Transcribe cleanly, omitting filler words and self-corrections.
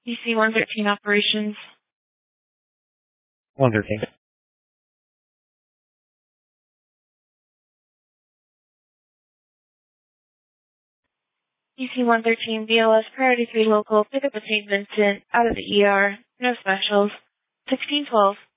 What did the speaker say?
DC-113 operations. 113. DC-113 BLS Priority 3 local, pick up at St. Vincent, out of the ER, no specials. 1612.